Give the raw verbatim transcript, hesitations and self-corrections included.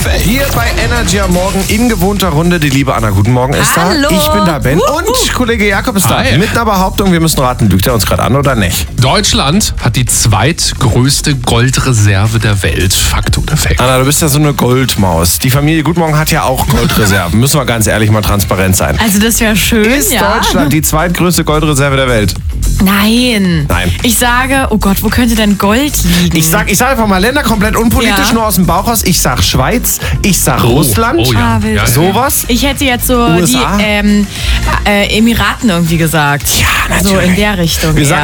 Hier bei Energy am Morgen in gewohnter Runde. Die liebe Anna, guten Morgen, ist Hallo. da. Ich bin da, Ben. Uh, Und Kollege Jakob ist Hi. da. Mit einer Behauptung, wir müssen raten, lügt er uns gerade an oder nicht? Deutschland hat die zweitgrößte Goldreserve der Welt. Fakt oder Fake? Anna, du bist ja so eine Goldmaus. Die Familie Gutmorgen hat ja auch Goldreserven. Müssen wir ganz ehrlich mal transparent sein. Also das wäre schön, Ist ja. Deutschland die zweitgrößte Goldreserve der Welt? Nein. Nein. Ich sage, oh Gott, wo könnte denn Gold liegen? Ich sag, ich sag einfach mal Länder komplett unpolitisch, Ja. nur aus dem Bauch raus. Ich sag Schweiz, ich sag Oh, Russland, oh ja. Ah, wild. Ja, ja. sowas. Ich hätte jetzt so U S A? die ähm, äh, Emiraten irgendwie gesagt. Ja, So in natürlich. der Richtung. Wir eher. sagen